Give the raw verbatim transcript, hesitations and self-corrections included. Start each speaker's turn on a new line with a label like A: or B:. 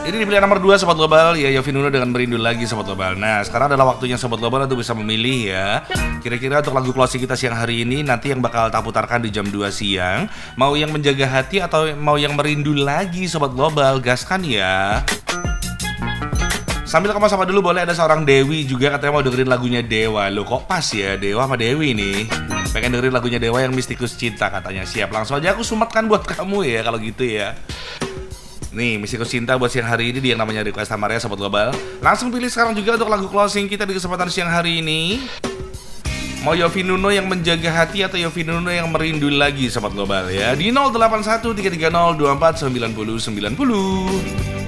A: Ini di pilihan nomor dua Sobat Global, ya Yovie Nuno dengan Merindu Lagi Sobat Global. Nah sekarang adalah waktunya Sobat Global untuk bisa memilih ya. Kira-kira untuk lagu closing kita siang hari ini nanti yang bakal tak putarkan di jam dua siang, mau yang Menjaga Hati atau mau yang Merindu Lagi Sobat Global, gaskan ya. Sambil kamu sapa dulu boleh, ada seorang Dewi juga katanya mau dengerin lagunya Dewa. Loh kok pas ya, Dewa sama Dewi nih. Pengen dengerin lagunya Dewa yang Mistikus Cinta katanya. Siap, langsung aja aku sumatkan buat kamu ya kalau gitu ya. Nih, Mistikus Cinta buat siang hari ini di yang namanya Request Amaria Sobat Global. Langsung pilih sekarang juga untuk lagu closing kita di kesempatan siang hari ini. Mau Yovie Nuno yang Menjaga Hati atau Yovie Nuno yang Merindu Lagi Sobat Global ya. Di nol delapan satu tiga tiga nol dua empat sembilan nol sembilan nol.